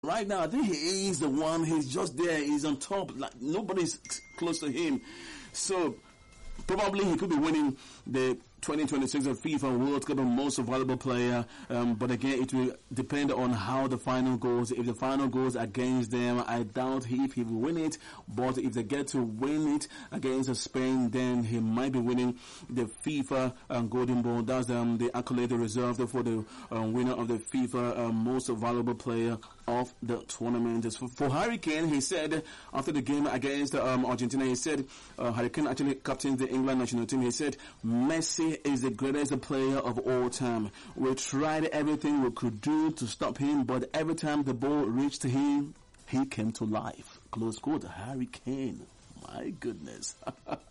right now, I think he is the one. He's just there. He's on top. Like nobody's close to him. So probably he could be winning the 2026 FIFA World Cup most valuable player. But again, it will depend on how the final goes. If the final goes against them, I doubt if he will win it. But if they get to win it against Spain, then he might be winning the FIFA Golden Ball. That's the accolade reserved for the winner of the FIFA most valuable player of the tournament. For Harry Kane, he said after the game against Argentina, he said Harry Kane actually captained the England national team. He said Messi is the greatest player of all time. We tried everything we could do to stop him, but every time the ball reached him, he came to life. Close quote, Harry Kane. My goodness.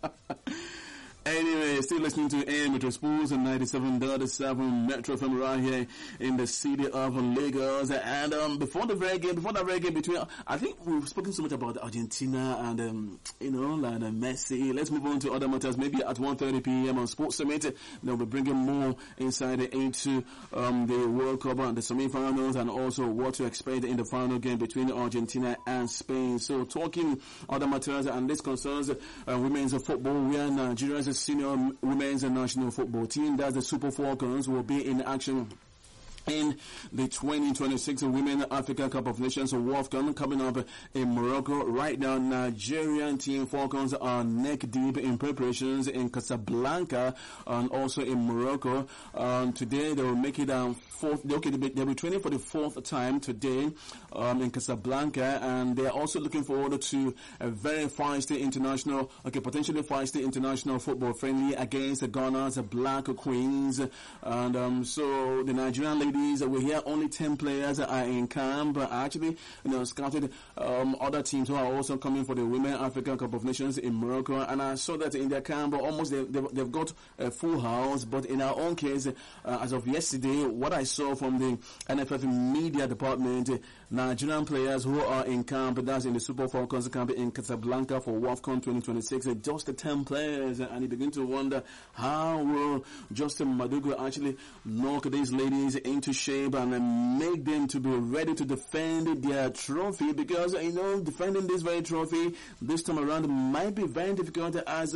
Anyway, still listening to AM Metro Sports and 97.7 Metro FM right here in the city of Lagos. And before that very game between, I think we've spoken so much about Argentina and like Messi. Let's move on to other matters. Maybe at 1:30 p.m. on Sports Summit, they'll be bringing more insight into the World Cup and the semi-finals, and also what to expect in the final game between Argentina and Spain. So talking other matters, and this concerns women's football, where Nigeria's senior women's national football team, that's the Super Falcons, will be in action in the 2026 Women Africa Cup of Nations WAFCON coming up in Morocco. Right now, Nigerian team Falcons are neck deep in preparations in Casablanca and also in Morocco. Today they will make it they'll be training for the fourth time today in Casablanca, and they are also looking forward to a very potentially feisty international football friendly against Ghana's Black Queens. And so the Nigerian ladies, we hear only 10 players are in camp. Actually, scouted other teams who are also coming for the Women African Cup of Nations in Morocco, and I saw that in their camp almost they've got a full house. But in our own case, as of yesterday, what I saw from the NFF media department, Nigerian players who are in camp, that's in the Super Falcons camp in Casablanca for WAFCON 2026, just 10 players, and you begin to wonder how will Justin Madugu actually knock these ladies into shape and make them to be ready to defend their trophy, because defending this very trophy this time around might be very difficult, as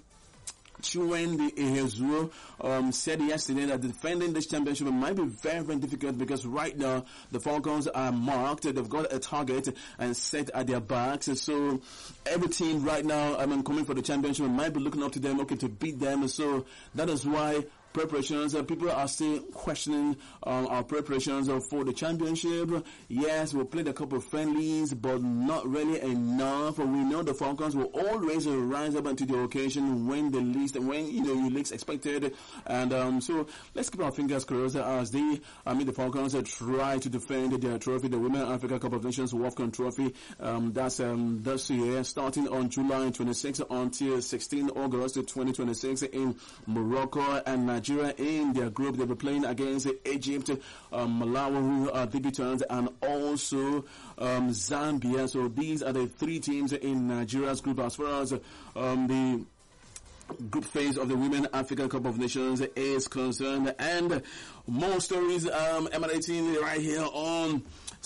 Chiwendi Ehezuo said yesterday that defending this championship might be very, very difficult, because right now the Falcons are marked. They've got a target and set at their backs. So every team right now, coming for the championship might be looking up to them, to beat them. So that is why preparations, people are still questioning our preparations for the championship. Yes, we played a couple of friendlies, but not really enough. We know the Falcons will always rise up into the occasion when you least expected. And so let's keep our fingers crossed as the Falcons try to defend their trophy, the Women Africa Cup of Nations WAFCON trophy. That's this year, starting on July 26 until 16 August 2026 in Morocco. And Nigeria in their group, they'll be playing against Egypt, Malawi, who are debutants, and also Zambia. So these are the three teams in Nigeria's group as far as the group phase of the Women African Cup of Nations is concerned. And more stories emanating right here on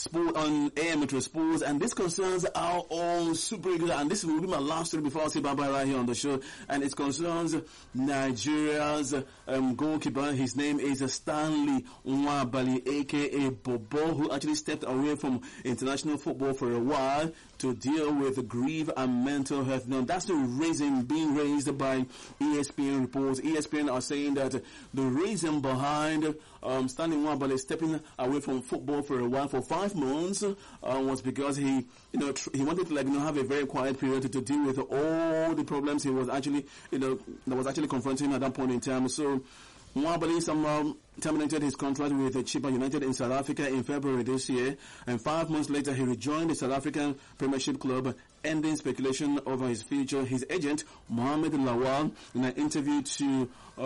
AM Metro Sports, and this concerns our own Super Eagles, and this will be my last story before I say bye bye right here on the show. And it concerns Nigeria's goalkeeper. His name is Stanley Nwabali, aka Bobo, who actually stepped away from international football for a while to deal with grief and mental health. Now that's the reason being raised by ESPN reports. ESPN are saying that the reason behind Stanley Nwabali stepping away from football for a while, for 5 months, was because he wanted to have a very quiet period to deal with all the problems he was actually that was actually confronting him at that point in time. So Nwabali somehow terminated his contract with Chippa United in South Africa in February this year, and 5 months later he rejoined the South African Premiership club, ending speculation over his future. His agent Mohamed Lawal, in an interview to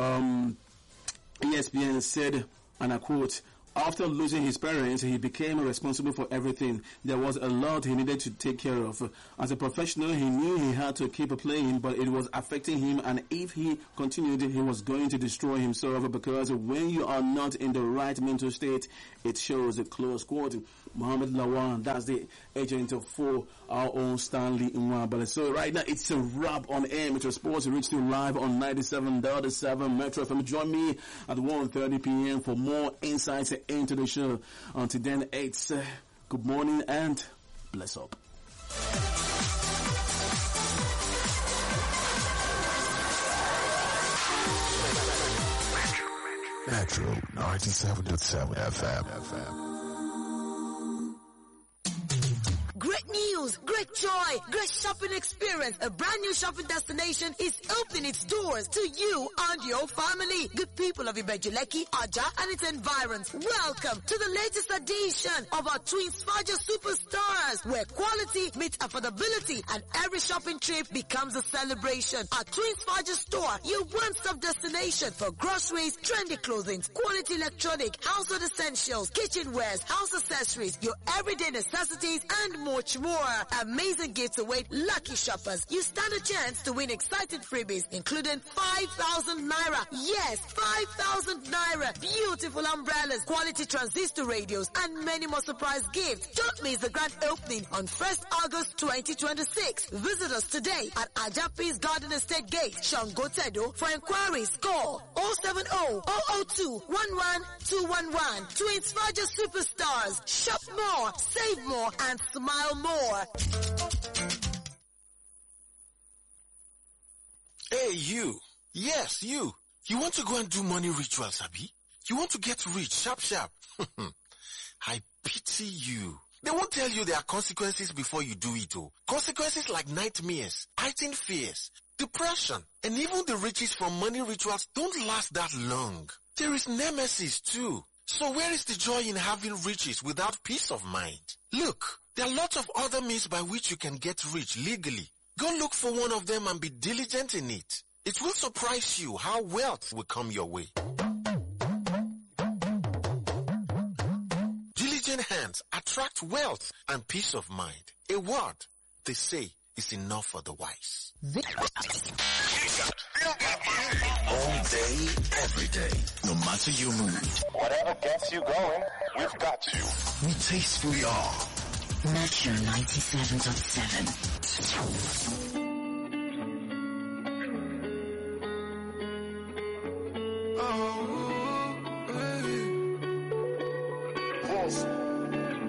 ESPN, said, and I quote, "After losing his parents, he became responsible for everything. There was a lot he needed to take care of. As a professional, he knew he had to keep playing, but it was affecting him, and if he continued, he was going to destroy himself, because when you are not in the right mental state, it shows." A close quote. Mohamed Lawan. That's the agent for our own Stanley Nwabale. So right now it's a wrap on air. Metro Sports reached you live on 97.7 Metro FM. Join me at 1:30 p.m. for more insights into the show. Until then, it's good morning and bless up. Metro 97.7 FM. Great news, great joy, great shopping experience. A brand new shopping destination is opening its doors to you and your family. Good people of Ibejuleki, Aja, and its environs. Welcome to the latest edition of our Twins Faja Superstars, where quality meets affordability and every shopping trip becomes a celebration. At Twins Faja store, your one-stop destination for groceries, trendy clothing, quality electronic, household essentials, kitchenwares, house accessories, your everyday necessities, and much more. Amazing gifts await lucky shoppers. You stand a chance to win exciting freebies, including 5,000 naira. Yes, 5,000 naira. Beautiful umbrellas, quality transistor radios, and many more surprise gifts. Don't miss the grand opening on 1st August 2026. Visit us today at Ajapi's Garden Estate Gate, Shangotedo. For inquiries, call 070-002-11211. Twins Faja Superstars. Shop more, save more, and smile more. Hey, you. Yes, you. You want to go and do money rituals, Abi? You want to get rich, sharp. I pity you. They won't tell you there are consequences before you do it, oh. Consequences like nightmares, heightened fears, depression, and even the riches from money rituals don't last that long. There is nemesis too. So where is the joy in having riches without peace of mind? Look, there are lots of other means by which you can get rich legally. Go look for one of them and be diligent in it. It will surprise you how wealth will come your way. Diligent hands attract wealth and peace of mind. A word, they say, is enough for the wise. All day, every day, no matter your mood. Whatever gets you going, we've got you. We tastefully are. Metro 97.7.